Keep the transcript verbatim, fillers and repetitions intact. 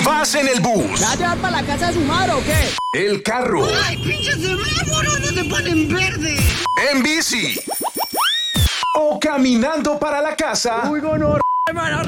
¿Vas en el bus? ¿Me va a llevar para la casa de su madre o qué? ¿El carro? ¡Ay, pinches semáforos! ¡No se ponen verde! ¿En bici? ¿O caminando para la casa? Uy, gonorrea, hermano.